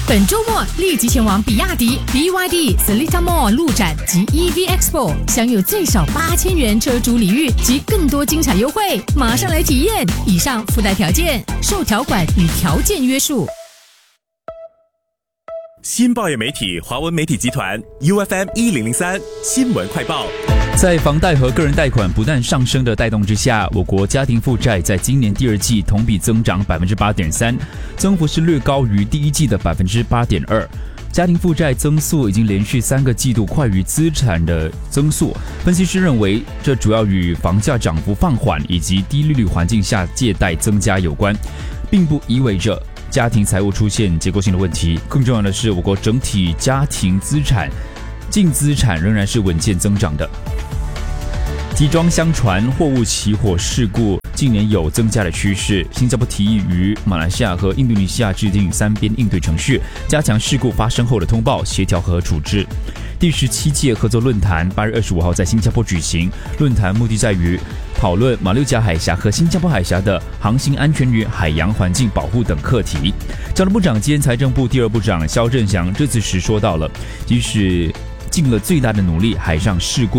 本周末立即前往比亚迪 BYD Seletar Mall 路展及 EV Expo， 享有最少8000元车主礼遇及更多精彩优惠，马上来体验！以上附带条件受条款与条件约束。 新报业媒体华文媒体集团 UFM 1003新闻快报。 在房贷和个人贷款不断上升的带动之下，我国家庭负债在今年第二季同比增长 8.3%， 增幅是略高于第一季的 8.2%。家庭负债增速已经连续3个季度快于资产的增速，分析师认为这主要与房价涨幅放缓以及低利率环境下借贷增加有关，并不意味着家庭财务出现结构性的问题。更重要的是，我国整体家庭资产净资产仍然是稳健增长的。集装箱船货物起火事故近年有增加的趋势，新加坡提议与马来西亚和印度尼西亚制定3边应对程序，加强事故发生后的通报、协调和处置。第17届合作论坛8月25号在新加坡举行，论坛目的在于讨论马六甲海峡和新加坡海峡的航行安全与海洋环境保护等课题。交通部长兼财政部第2部长肖振祥这次时说到了，即使尽了最大的努力，海上事故